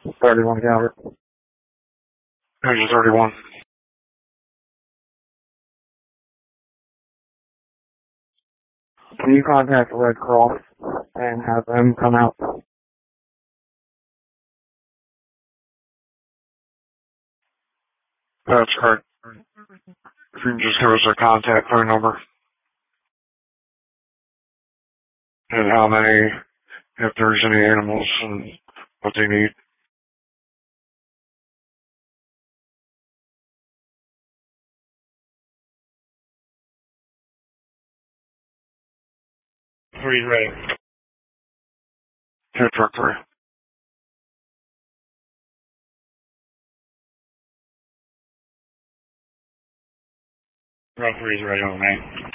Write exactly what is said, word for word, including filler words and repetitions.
thirty-one Calvert. Engine thirty-one. Can you contact the Red Cross and have them come out? That's correct. If you can just give us a contact phone number and how many, if there's any animals and what they need. Three's ready. Hit truck three. Truck three's ready on me.